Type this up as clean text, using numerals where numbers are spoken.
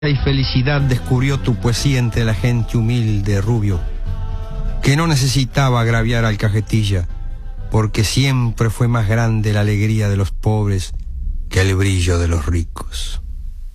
y felicidad descubrió tu poesía entre la gente humilde, rubio, que no necesitaba agraviar al cajetilla, porque siempre fue más grande la alegría de los pobres que el brillo de los ricos.